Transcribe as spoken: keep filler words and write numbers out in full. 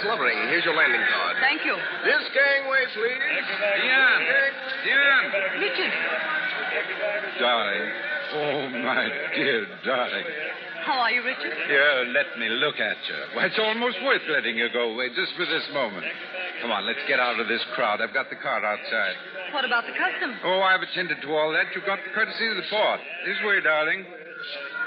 Lovering. Here's your landing card. Thank you. This gangway, please. Diane. Diane. Richard. Darling. Oh, my dear darling. How are you, Richard? Here, let me look at you. Why, it's almost worth letting you go away just for this moment. Come on, let's get out of this crowd. I've got the car outside. What about the customs? Oh, I've attended to all that. You've got the courtesy of the port. This way, darling.